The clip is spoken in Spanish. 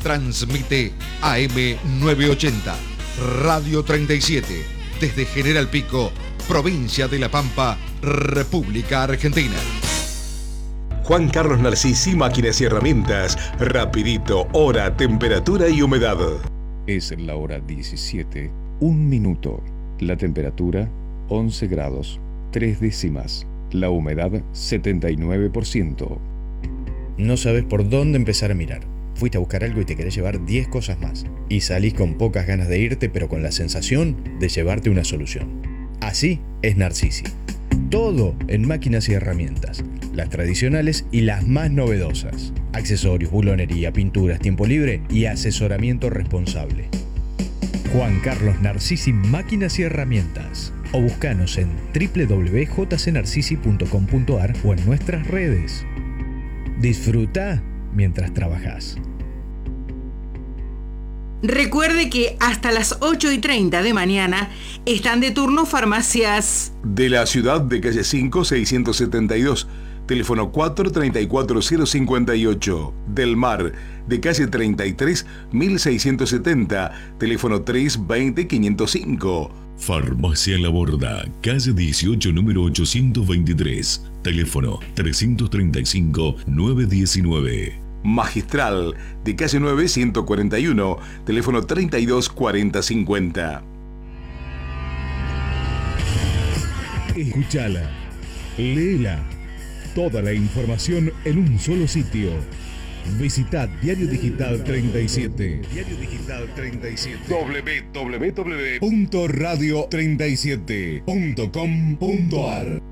Transmite AM 980, Radio 37, desde General Pico, provincia de La Pampa, República Argentina. Juan Carlos Narcisi, máquinas y herramientas. Rapidito, hora, temperatura y humedad. Es la hora 17, 1 minuto. La temperatura 11 grados, 3 décimas. La humedad 79%. No sabes por dónde empezar a mirar. Fuiste a buscar algo y te querés llevar 10 cosas más. Y salís con pocas ganas de irte, pero con la sensación de llevarte una solución. Así es Narcisi. Todo en máquinas y herramientas. Las tradicionales y las más novedosas. Accesorios, bulonería, pinturas, tiempo libre y asesoramiento responsable. Juan Carlos Narcisi, máquinas y herramientas. O buscanos en www.jcnarcisi.com.ar o en nuestras redes. Disfruta mientras trabajas. Recuerde que hasta las 8:30 de mañana están de turno farmacias de la ciudad de calle 5, 672, teléfono 434-058. Del Mar, de calle 33, 1670, teléfono 320-505. Farmacia La Borda, calle 18, número 823, teléfono 335-919. Magistral, de calle 9, 141, teléfono 324050. Escúchala, léela, toda la información en un solo sitio. Visita Diario Digital 37. Diario Digital 37. www.radio37.com.ar